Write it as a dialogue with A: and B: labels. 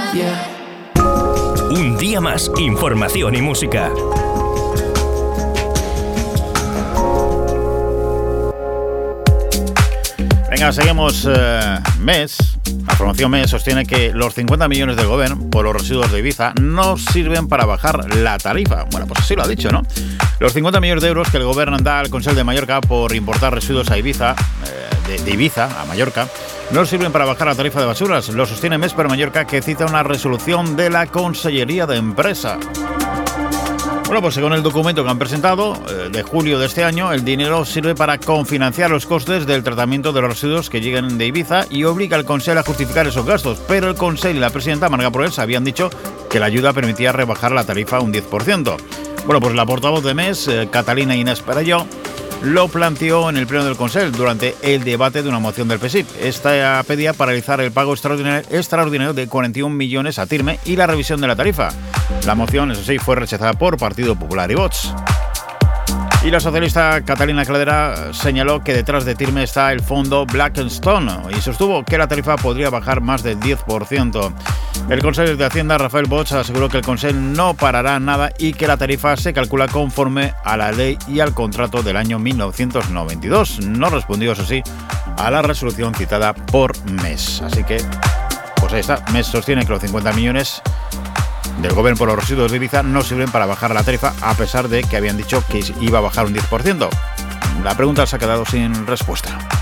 A: Un día más, información y música.
B: Venga, seguimos. MES, la formación MES sostiene que los 50 millones del gobierno por los residuos de Ibiza no sirven para bajar la tarifa. Bueno, pues así lo ha dicho, ¿no? Los 50 millones de euros que el gobierno da al Consell de Mallorca por importar residuos a Ibiza, de Ibiza a Mallorca, no sirven para bajar la tarifa de basuras. Lo sostiene MES per Mallorca, que cita una resolución de la Consellería de Empresa. Bueno, pues según el documento que han presentado de julio de este año, el dinero sirve para confinanciar los costes del tratamiento de los residuos que lleguen de Ibiza y obliga al Consell a justificar esos gastos. Pero el Consell y la presidenta Marga Proença habían dicho que la ayuda permitía rebajar la tarifa un 10%. Bueno, pues la portavoz de MES, Catalina Inés Perelló, lo planteó en el pleno del Consell durante el debate de una moción del PSIC. Esta pedía paralizar el pago extraordinario de 41 millones a TIRME y la revisión de la tarifa. La moción, eso sí, fue rechazada por Partido Popular y Vox. Y la socialista Catalina Cladera señaló que detrás de TIRME está el fondo Blackstone y sostuvo que la tarifa podría bajar más del 10%. El consejero de Hacienda, Rafael Bosch, aseguró que el Consell no parará nada y que la tarifa se calcula conforme a la ley y al contrato del año 1992. No respondió, eso sí, a la resolución citada por MES. Así que, pues ahí está. MES sostiene que los 50 millones del gobierno por los residuos de Ibiza no sirven para bajar la tarifa, a pesar de que habían dicho que iba a bajar un 10%. La pregunta se ha quedado sin respuesta.